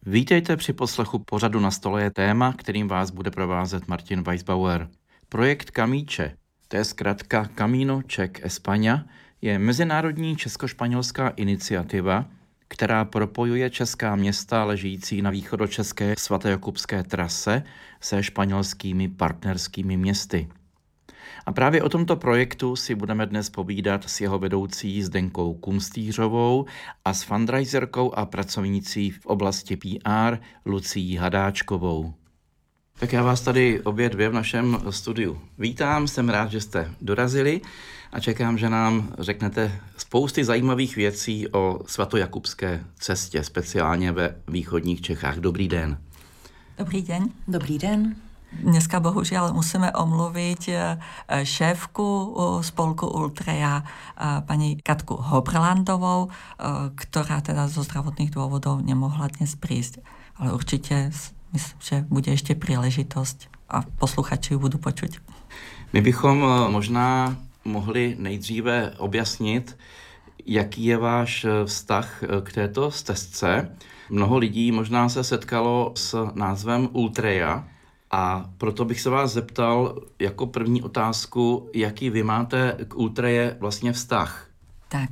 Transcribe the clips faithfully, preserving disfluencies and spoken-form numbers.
Vítejte při poslechu pořadu Na stole je téma, kterým vás bude provázet Martin Weisbauer. Projekt Camíče, to je zkratka Camino Czech España, je mezinárodní česko-španělská iniciativa, která propojuje česká města ležící na východočeské svatojakubské trase se španělskými partnerskými městy. A právě o tomto projektu si budeme dnes povídat s jeho vedoucí Zdenkou Kunstýřovou a s fundraiserkou a pracovnící v oblasti P R Lucií Hadáčkovou. Tak já vás tady obě dvě v našem studiu vítám, jsem rád, že jste dorazili a čekám, že nám řeknete spousty zajímavých věcí o svatojakubské cestě, speciálně ve východních Čechách. Dobrý den. Dobrý den. Dobrý den. Dneska bohužel musíme omluvit šéfku spolku Ultreja, paní Katku Hobrlandovou, která teda zo zdravotných dôvodov nemohla dnes prísť. Ale určitě myslím, že bude ještě příležitost a posluchači ju budou počuť. My bychom možná mohli nejdříve objasnit, jaký je váš vztah k této stezce. Mnoho lidí možná se setkalo s názvem Ultreja, a proto bych se vás zeptal jako první otázku, jaký vy máte k Ultreje vlastně vztah? Tak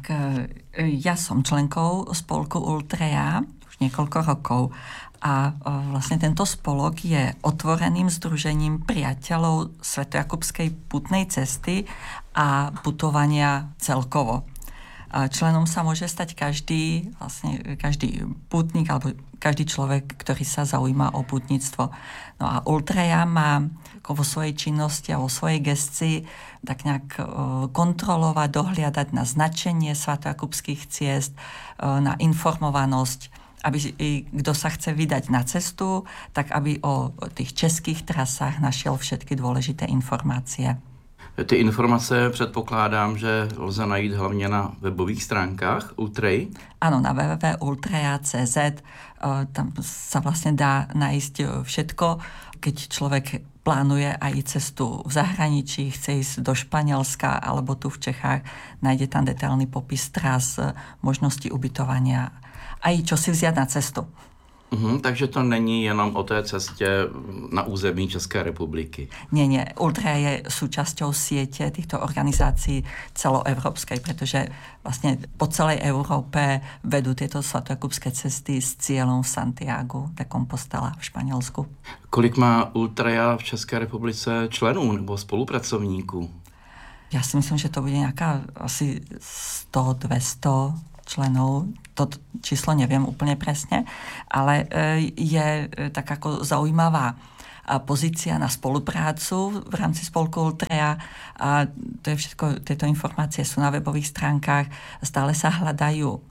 ja som členkou spolku Ultreja už niekoľko rokov a vlastne tento spolok je otvoreným združením priateľov svatojakubskej putnej cesty a putovania celkovo. Členom sa môže stať každý, vlastne každý pútnik alebo každý človek, ktorý sa zaujíma o pútnictvo. No a Ultreja má vo svojej činnosti a vo svojej gestii tak nejak kontrolovať, dohliadať na značenie svatojakubských ciest, na informovanosť, aby kto sa chce vydať na cestu, tak aby o tých českých trasách našiel všetky dôležité informácie. Ty informace předpokládám, že lze najít hlavně na webových stránkách Ultrej. Áno, na w w w bodka ultreja bodka c z. Tam sa vlastne dá nájsť všetko, keď človek plánuje aj cestu v zahraničí, chce ísť do Španielska alebo tu v Čechách, nájde tam detailný popis tras, možnosti ubytovania, aj čo si vziať na cestu. Uhum, takže to není jenom o té cestě na území České republiky. Nie, nie. Ultreja je súčasťou siete týchto organizácií celoevropskej, pretože vlastne po celej Európe vedú tieto svatojakubské cesty s cieľom v Santiagu de Compostela v Španělsku. Kolik má Ultreja v České republice členů nebo spolupracovníků? Ja si myslím, že to bude nejaká asi sto dvesto členov, to číslo neviem úplne presne, ale je tak ako zaujímavá pozícia na spoluprácu v rámci spolku Ultreja a to je všetko, tieto informácie sú na webových stránkach, stále sa hľadajú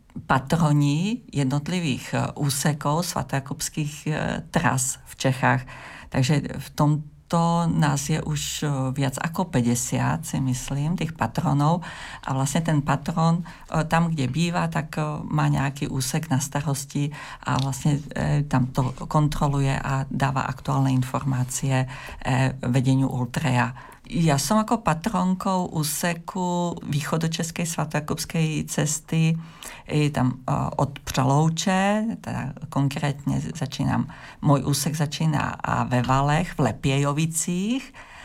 patroni jednotlivých úsekov svatojakubských tras v Čechách, takže v tom to nás je už viac ako päťdesiat, si myslím, tých patronov. A vlastne ten patron tam, kde býva, tak má nejaký úsek na starosti a vlastne tam to kontroluje a dáva aktuálne informácie vedeniu Ultreja. Ja som ako patronkou úseku východočeskej svatojakubskej cesty tam od Přelouče, teda konkrétne začínam, môj úsek začína ve Valech, v Lepějovicích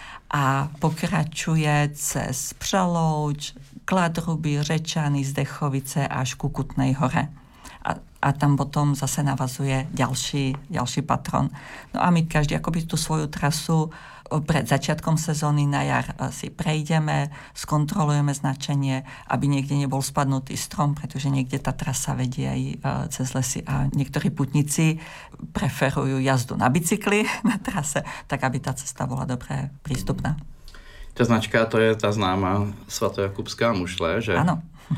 a pokračuje cez Přelouč, Kladruby, Řečany, Zdechovice až ku Kutnej Hore. A, a tam potom zase navazuje ďalší, ďalší patron. No a my každý akoby tú svoju trasu pred začiatkom sezóny na jar si prejdeme, skontrolujeme značenie, aby niekde nebol spadnutý strom, pretože niekde tá trasa vedie aj cez lesy a niektorí putníci preferujú jazdu na bicykli na trase, tak aby tá cesta bola dobre prístupná. Ta značka, to je ta známá svatojakubská mušle, že? Ano.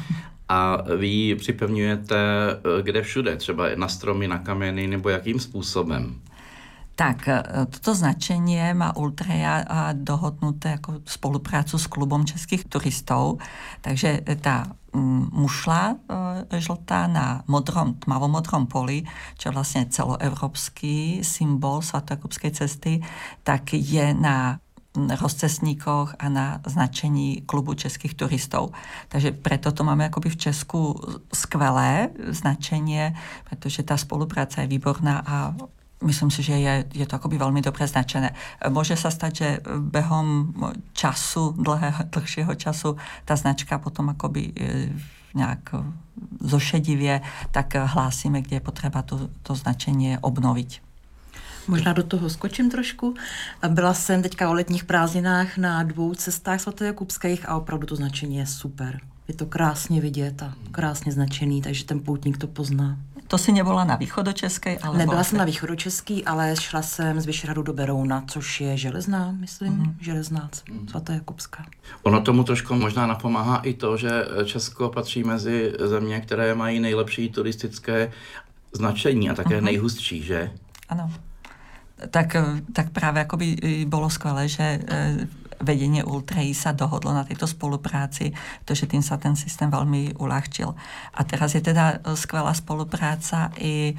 A vy ji připevňujete kde všude, třeba na stromy, na kameny, nebo jakým způsobem? Tak, toto značenie má Ultreja dohodnuté ako spoluprácu s klubom českých turistov, takže tá mušla žltá na modrom, tmavomodrom poli, čo je vlastne celoevropský symbol svatojakubskej cesty, tak je na rozcestníkoch a na značení klubu českých turistov. Takže preto to máme akoby v Česku skvelé značenie, pretože tá spolupráca je výborná a myslím si, že je, je to akoby veľmi dobre značené. Môže sa stať, že behom času, dlhého, dlhšieho času, tá značka potom akoby nejak zošedivie, tak hlásíme, kde je potreba to, to značenie obnoviť. Možná do toho skočím trošku. Byla jsem teďka o letních prázdninách na dvou cestách svatojakubských a opravdu to značení je super. Je to krásně vidět a krásně značený, takže ten poutník to pozná. To si nebyla na východočeskej? Ale Nebyla jsem na východočeský, ale šla jsem z Vyšehradu do Berouna, což je Železná, myslím, mm-hmm. Železnác, mm-hmm. svatojakubská. Ono tomu trošku možná napomáhá i to, že Česko patří mezi země, které mají nejlepší turistické značení a také mm-hmm. nejhustší, že? Ano. Tak, tak práve akoby bolo skvelé, že vedenie Ultrai sa dohodlo na tejto spolupráci, pretože tým sa ten systém veľmi uľahčil. A teraz je teda skvelá spolupráca i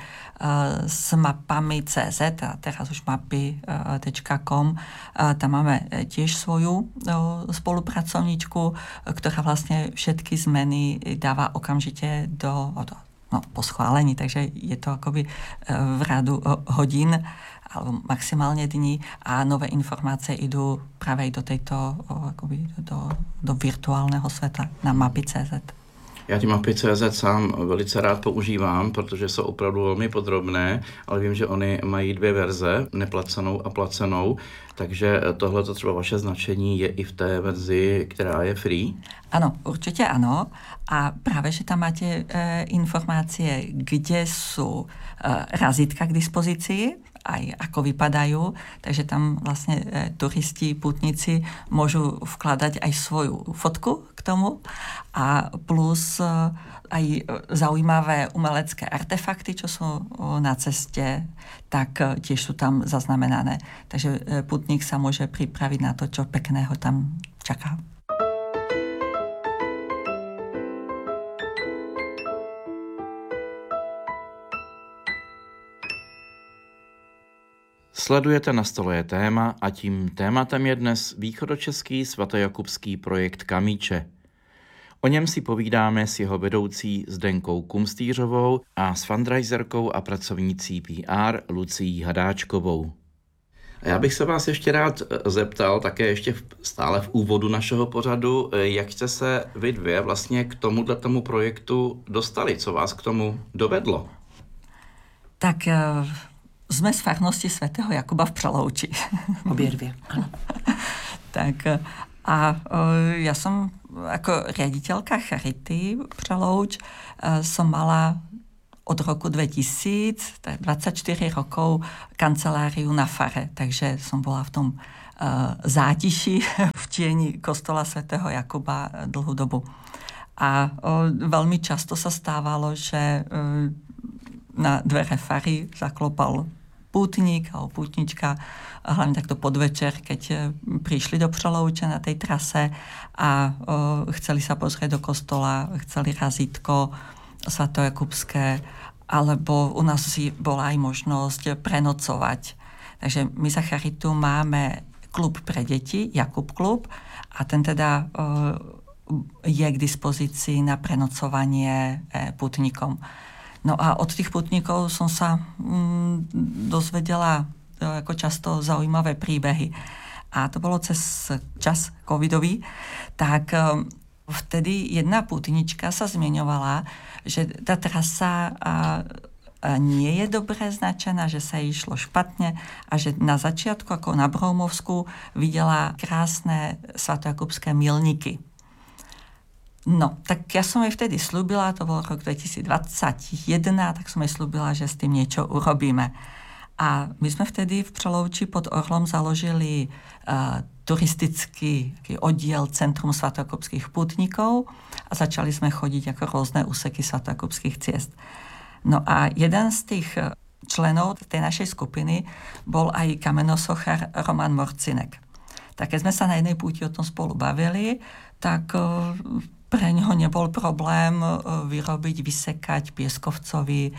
s mapami bodka cé zet, a teraz už mapy bodka com. Tam máme tiež svoju spolupracovníčku, ktorá vlastne všetky zmeny dáva okamžite do, no, po schválení, takže je to akoby v rádu hodín alebo maximálne dní a nové informácie idú práve aj do tejto, akoby do, do virtuálneho sveta na mapy bodka cé zet. Já ty mapy bodka cé zet sám velice rád používám, protože jsou opravdu velmi podrobné, ale vím, že oni mají dvě verze, neplacenou a placenou, takže tohleto třeba vaše značení je i v té verzi, která je free? Áno, určite áno. A práve, že tam máte e, informácie, kde sú e, razítka k dispozícii, aj ako vypadajú, takže tam vlastne e, turisti, pútnici môžu vkladať aj svoju fotku k tomu a plus e, aj zaujímavé umelecké artefakty, čo sú o, na ceste, tak e, tiež sú tam zaznamenané. Takže e, pútnik sa môže pripraviť na to, čo pekného tam čaká. Sledujete Na stole je téma a tím tématem je dnes východočeský svatojakubský projekt Kamíče. O něm si povídáme s jeho vedoucí Zdenkou Kumstýřovou a s fundraiserkou a pracovnicí P R Lucií Hadáčkovou. Já bych se vás ještě rád zeptal, také ještě stále v úvodu našeho pořadu, jak jste se vy dvě vlastně k tomuhle tomu projektu dostali, co vás k tomu dovedlo? Tak uh... Sme z farnosti svätého Jakuba v Přelouči. Obě dvě, ano. Tak a ja som ako riaditeľka Charity Přelouč som mala od roku dvetisíc, tak dvadsaťštyri rokov kanceláriu na fare, takže som bola v tom zátiši v tieni kostola svätého Jakuba dlhú dobu. A veľmi často sa stávalo, že na dvere fary zaklopal pútnik alebo pútnička, hlavne takto podvečer, keď prišli do Přelouče na tej trase a o, chceli sa pozrieť do kostola, chceli razítko svatojakubské, alebo u nás bola aj možnosť prenocovať. Takže my za Charitu máme klub pre deti, Jakub klub, a ten teda o, je k dispozícii na prenocovanie e, pútnikom. No a od tých putníkov som sa mm, dozvedela ako často zaujímavé príbehy. A to bolo cez čas covidový. Tak um, vtedy jedna putnička sa zmieňovala, že tá trasa a, a nie je dobre značená, že sa jej išlo špatne a že na začiatku, ako na Broumovsku, videla krásne svatojakubské milníky. No, tak ja som jej vtedy slúbila, to bol rok dvetisícdvadsaťjeden, tak som jej slúbila, že s tým niečo urobíme. A my sme vtedy v Přelouči pod Orlom založili uh, turistický oddiel Centrum svatojakubských pútnikov a začali sme chodiť ako rôzne úseky svatojakubských ciest. No a jeden z tých členov tej našej skupiny bol aj kamenosochár Roman Morcinek. Tak keď sme sa na jednej púti o tom spolu bavili, tak uh, pre ňoho nebol problém vyrobiť, vysekať pieskovcový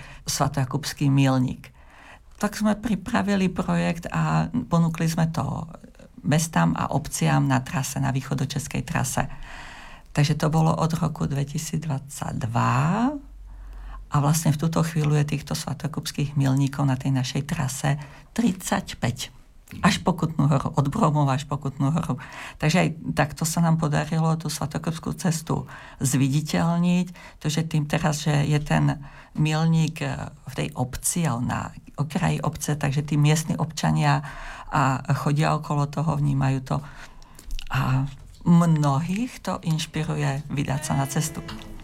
svatojakubský milník. Tak sme pripravili projekt a ponúkli sme to mestám a obciám na trase, na východočeskej trase. Takže to bolo od roku dvetisícdvadsaťdva a vlastne v túto chvíľu je týchto svatokupských milníkov na tej našej trase tridsaťpäť. Až po Kutnú Horu, od Bromova až po Kutnú Horu. Takže aj takto sa nám podarilo tú svatokupskú cestu zviditeľniť, to, že tým teraz, že je ten milník v tej obci, ale na okraji obce, takže tí miestni občania a chodia okolo toho, vnímajú to. A mnohých to inšpiruje vydať sa na cestu.